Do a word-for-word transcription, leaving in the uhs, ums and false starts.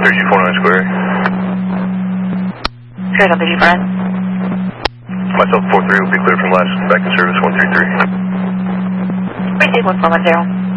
Sure, G four nine square. Sure, W G four nine. Myself four three will be clear from last back in service one three three. Receive one four one zero.